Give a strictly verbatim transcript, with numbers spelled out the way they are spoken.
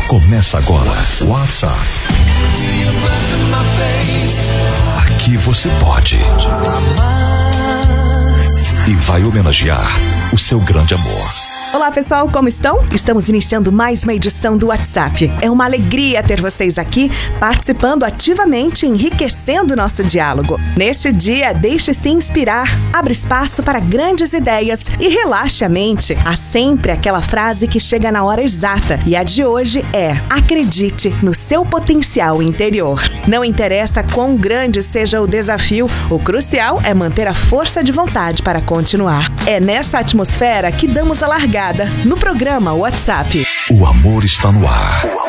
Começa agora. WhatsApp. Aqui você pode e vai homenagear o seu grande amor. Olá pessoal, como estão? Estamos iniciando mais uma edição do WhatsApp. É uma alegria ter vocês aqui participando ativamente, enriquecendo o nosso diálogo. Neste dia, deixe-se inspirar, abra espaço para grandes ideias e relaxe a mente. Há sempre aquela frase que chega na hora exata e a de hoje é: acredite no seu potencial interior. Não interessa quão grande seja o desafio, o crucial é manter a força de vontade para continuar. É nessa atmosfera que damos a largada no programa WhatsApp. O amor está no ar.